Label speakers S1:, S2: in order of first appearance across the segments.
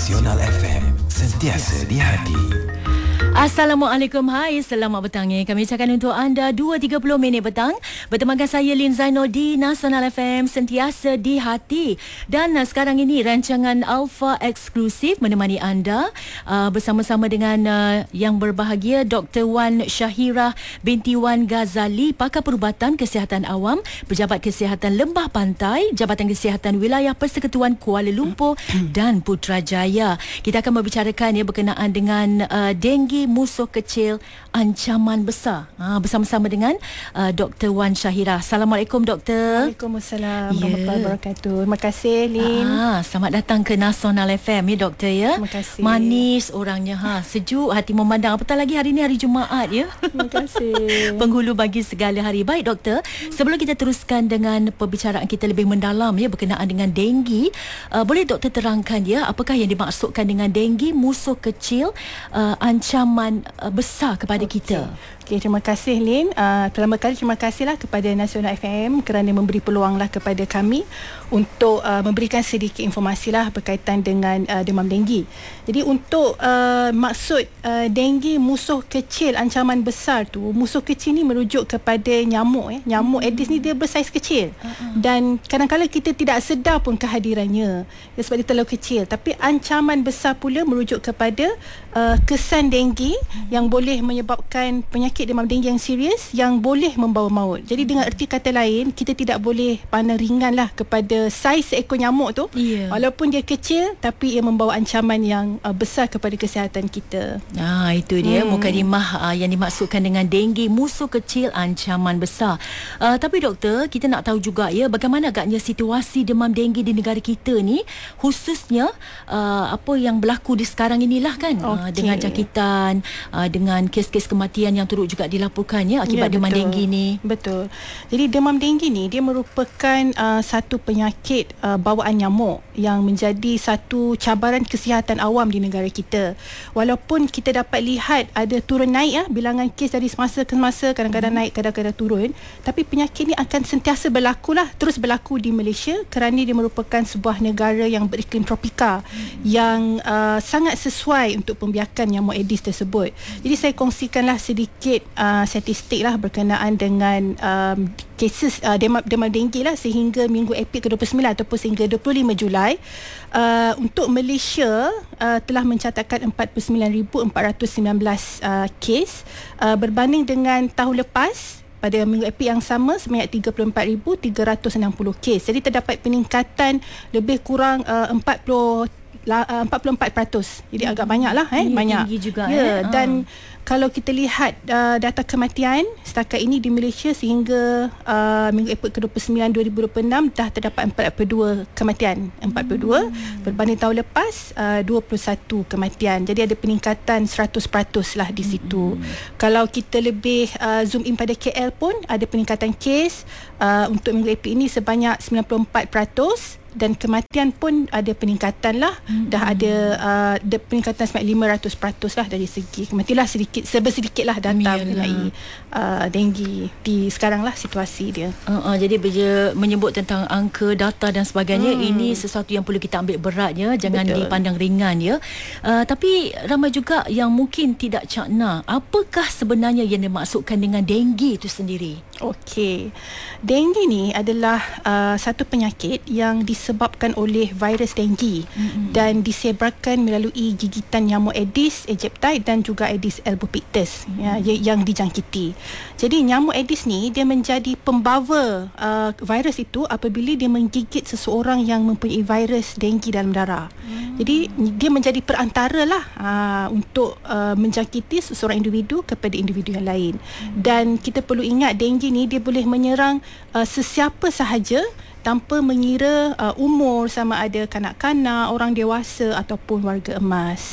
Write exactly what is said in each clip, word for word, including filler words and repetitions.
S1: Nasional F M, sentiasa di hati.
S2: Assalamualaikum, hai, selamat petang ya. Kami ucapkan untuk anda dua tiga puluh minit petang bertemankan saya Lin Zainul di Nasional F M, sentiasa di hati. Dan uh, sekarang ini rancangan Alpha eksklusif menemani anda uh, bersama-sama dengan uh, yang berbahagia Doktor Wan Syahira binti Wan Ghazali, pakar perubatan kesihatan awam, Pejabat Kesihatan Lembah Pantai, Jabatan Kesihatan Wilayah Persekutuan Kuala Lumpur dan Putrajaya. Kita akan membicarakan ya berkenaan dengan uh, denggi musuh kecil ancaman besar. Ha, bersama-sama dengan uh, Doktor Wan Syahira. Assalamualaikum Doktor.
S3: Waalaikumsalam warahmatullahi wabarakatuh. Terima kasih Lin.
S2: Ah, selamat datang ke Nasional F M ya Doktor ya.
S3: Terima kasih.
S2: Manis orangnya, ha, sejuk hati memandang. Apatah lagi hari ini hari Jumaat ya.
S3: Terima kasih.
S2: Penghulu bagi segala hari. Baik Doktor, sebelum kita teruskan dengan perbicaraan kita lebih mendalam ya berkenaan dengan denggi, uh, boleh Doktor terangkan ya apakah yang dimaksudkan dengan denggi musuh kecil uh, ancaman uh, besar kepada okay. kita.
S3: Okay, terima kasih Lin. Uh, pertama kali terima kasihlah kepada Nasional F M kerana memberi peluanglah kepada kami untuk uh, memberikan sedikit informasi lah berkaitan dengan uh, demam denggi. Jadi untuk uh, maksud uh, denggi musuh kecil ancaman besar tu, musuh kecil ni merujuk kepada nyamuk eh. Nyamuk Aedes ni dia bersaiz kecil. Uh-huh. Dan kadang-kadang kita tidak sedar pun kehadirannya ya, sebab dia terlalu kecil. Tapi ancaman besar pula merujuk kepada uh, kesan denggi uh-huh. yang boleh menyebabkan penyakit demam denggi yang serius yang boleh membawa maut. Jadi dengan erti kata lain, kita tidak boleh pandang ringan lah kepada saiz seekor nyamuk tu. Yeah. Walaupun dia kecil tapi ia membawa ancaman yang uh, besar kepada kesihatan kita.
S2: Ah, itu dia hmm. mukadimah uh, yang dimaksudkan dengan denggi musuh kecil ancaman besar. Uh, tapi doktor, kita nak tahu juga ya bagaimana agaknya situasi demam denggi di negara kita ni, khususnya uh, apa yang berlaku di sekarang inilah kan. Okay. Uh, dengan jangkitan, uh, dengan kes-kes kematian yang turut juga dilaporkan ya akibat ya, demam denggi ni.
S3: Betul. Jadi demam denggi ni dia merupakan uh, satu penyakit uh, bawaan nyamuk yang menjadi satu cabaran kesihatan awam di negara kita. Walaupun kita dapat lihat ada turun naik ya bilangan kes dari semasa ke semasa, kadang-kadang hmm. naik, kadang-kadang turun, tapi penyakit ni akan sentiasa berlaku lah, terus berlaku di Malaysia kerana dia merupakan sebuah negara yang beriklim tropika hmm. yang uh, sangat sesuai untuk pembiakan nyamuk Aedes tersebut. Hmm. Jadi saya kongsikanlah sedikit Uh, statistik lah berkenaan dengan um, cases uh, demam, demam denggi lah sehingga minggu April ke dua puluh sembilan ataupun sehingga dua puluh lima Julai. Uh, untuk Malaysia uh, telah mencatatkan empat puluh sembilan ribu empat ratus sembilan belas uh, kes uh, berbanding dengan tahun lepas pada minggu April yang sama sebanyak tiga puluh empat ribu tiga ratus enam puluh kes. Jadi terdapat peningkatan lebih kurang uh, empat puluh empat peratus. Jadi agak banyak lah eh,
S2: ya,
S3: banyak.
S2: Tinggi juga
S3: ya,
S2: eh.
S3: Dan
S2: uh.
S3: kalau kita lihat uh, data kematian setakat ini di Malaysia sehingga uh, minggu April ke dua puluh sembilan dua ribu dua puluh enam dah terdapat empat puluh dua kematian. empat puluh dua hmm. berbanding tahun lepas uh, dua puluh satu kematian. Jadi ada peningkatan seratus peratus lah di situ. Hmm. Kalau kita lebih uh, zoom in pada K L pun ada peningkatan kes uh, untuk minggu April ini sebanyak sembilan puluh empat peratus. Dan kematian pun ada peningkatan lah. Hmm. Dah ada uh, ada peningkatan sebanyak lima ratus peratus lah dari segi kematian lah, sedikit sebersedikit lah data mengenai uh, denggi di sekarang lah situasi dia.
S2: Uh, uh, jadi bila menyebut tentang angka, data dan sebagainya, hmm. ini sesuatu yang perlu kita ambil berat ya, jangan Betul. dipandang ringan ya. Uh, tapi ramai juga yang mungkin tidak cakna apakah sebenarnya yang dimaksudkan dengan denggi itu sendiri.
S3: Okey. Denggi ni adalah uh, satu penyakit yang disebabkan oleh virus denggi mm-hmm. dan disebarkan melalui gigitan nyamuk Aedes aegypti dan juga Aedes albopictus mm-hmm. ya, yang dijangkiti. Jadi nyamuk Aedes ni dia menjadi pembawa uh, virus itu apabila dia menggigit seseorang yang mempunyai virus denggi dalam darah. Mm-hmm. Jadi dia menjadi perantara lah uh, untuk uh, menjangkiti seseorang individu kepada individu yang lain. Mm-hmm. Dan kita perlu ingat denggi ni dia boleh menyerang uh, sesiapa sahaja tanpa mengira uh, umur, sama ada kanak-kanak, orang dewasa ataupun warga emas. Hmm.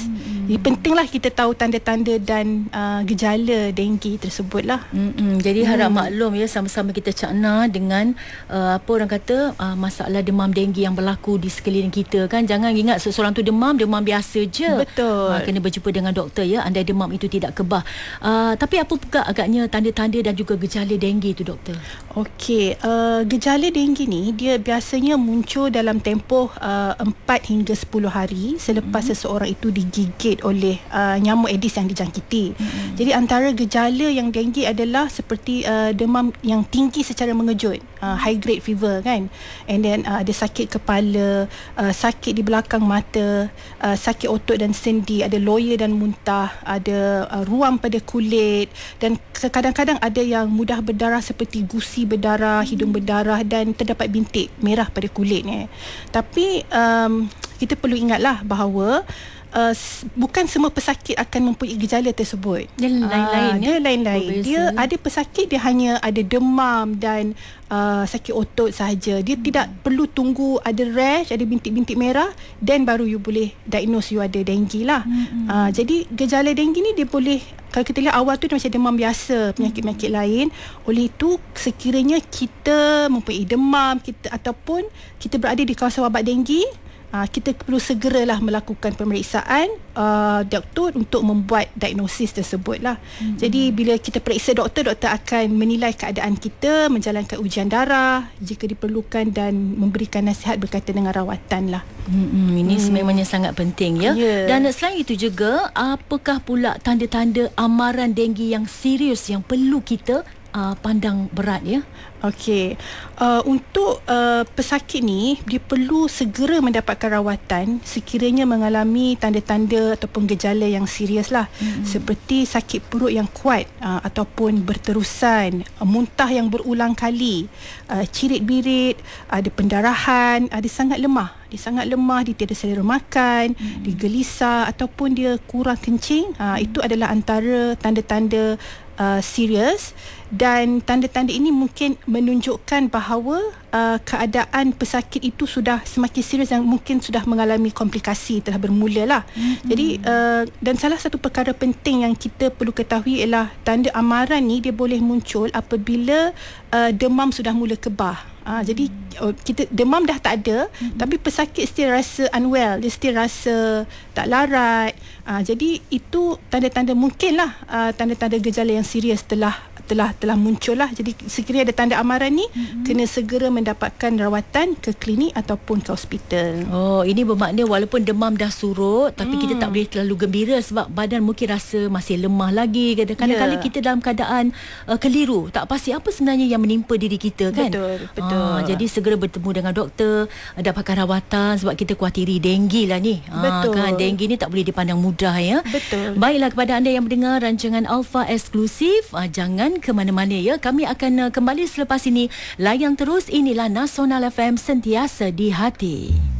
S3: Jadi pentinglah kita tahu tanda-tanda dan uh, gejala denggi tersebut lah.
S2: Mm-mm. Jadi
S3: Hmm.
S2: harap maklum ya, sama-sama kita cakna dengan uh, apa orang kata uh, masalah demam denggi yang berlaku di sekeliling kita kan. Jangan ingat seseorang tu demam, demam biasa je.
S3: Betul.
S2: Uh, kena berjumpa dengan doktor ya, andai demam itu tidak kebah. Uh, tapi apa pula agaknya tanda-tanda dan juga gejala denggi tu doktor?
S3: Okey, uh, gejala denggi ni dia biasanya muncul dalam tempoh uh, empat hingga sepuluh hari selepas hmm. seseorang itu digigit oleh uh, nyamuk Aedes yang dijangkiti. Hmm. Jadi antara gejala yang denggi adalah seperti uh, demam yang tinggi secara mengejut, uh, high grade fever kan, and then uh, ada sakit kepala, uh, sakit di belakang mata, uh, sakit otot dan sendi, ada loya dan muntah, ada uh, ruam pada kulit, dan kadang-kadang ada yang mudah berdarah seperti gusi berdarah, hidung berdarah dan terdapat bintik merah pada kulitnya. Tapi um, kita perlu ingatlah bahawa Uh, bukan semua pesakit akan mempunyai gejala tersebut.
S2: Dia lain-lain.
S3: Uh, dia
S2: ya?
S3: lain-lain.
S2: Oh,
S3: dia ada pesakit dia hanya ada demam dan uh, sakit otot sahaja. Dia hmm. tidak perlu tunggu ada rash, ada bintik-bintik merah, then baru you boleh diagnose you ada denggi lah. Hmm. Uh, jadi gejala denggi ni dia boleh, kalau kita lihat awal tu dia macam demam biasa, penyakit-penyakit hmm. lain. Oleh itu sekiranya kita mempunyai demam kita ataupun kita berada di kawasan wabak denggi, Uh, kita perlu segeralah melakukan pemeriksaan uh, doktor untuk membuat diagnosis tersebut lah. Mm-hmm. Jadi bila kita periksa doktor, doktor akan menilai keadaan kita, menjalankan ujian darah jika diperlukan dan memberikan nasihat berkaitan dengan rawatan lah.
S2: Mm-hmm. Ini mm. sebenarnya sangat penting ya. Yeah. Dan selain itu juga, apakah pula tanda-tanda amaran denggi yang serius yang perlu kita uh, pandang berat ya?
S3: Okey, uh, untuk uh, pesakit ni dia perlu segera mendapatkan rawatan sekiranya mengalami tanda-tanda ataupun gejala yang serius lah, mm-hmm. seperti sakit perut yang kuat uh, ataupun berterusan, uh, muntah yang berulang kali, uh, cirit-birit, ada pendarahan, ada sangat lemah, dia sangat lemah, dia tiada selera makan, mm-hmm. dia gelisah ataupun dia kurang kencing. Uh, mm-hmm. Itu adalah antara tanda-tanda Uh, serius, dan tanda-tanda ini mungkin menunjukkan bahawa uh, keadaan pesakit itu sudah semakin serius dan mungkin sudah mengalami komplikasi, telah bermula lah. Mm-hmm. Jadi uh, dan salah satu perkara penting yang kita perlu ketahui ialah tanda amaran ni dia boleh muncul apabila uh, demam sudah mula kebah. Ah, jadi uh, kita demam dah tak ada, mm-hmm. tapi pesakit still rasa unwell, dia still rasa tak larat. Ah, jadi itu tanda-tanda mungkinlah uh, tanda-tanda gejala yang serius telah telah telah muncul lah. Jadi sekiranya ada tanda amaran ni, mm-hmm. kena segera mendapatkan rawatan ke klinik ataupun ke hospital.
S2: Oh, ini bermakna walaupun demam dah surut, tapi mm. kita tak boleh terlalu gembira sebab badan mungkin rasa masih lemah lagi. Kadang-kadang yeah. kita dalam keadaan uh, keliru, tak pasti apa sebenarnya yang menimpa diri kita kan.
S3: Betul, betul.
S2: Ah, jadi segera bertemu dengan doktor, dapatkan rawatan sebab kita kuatiri denggi lah ni.
S3: Betul.
S2: Ah, kan denggi ni tak boleh dipandang mudah ya.
S3: Betul.
S2: Baiklah, kepada anda yang mendengar rancangan Alpha Eksklusif, ah, jangan ke mana-mana ya. Kami akan uh, kembali selepas ini. Layan terus, inilah Nasional F M, sentiasa di hati.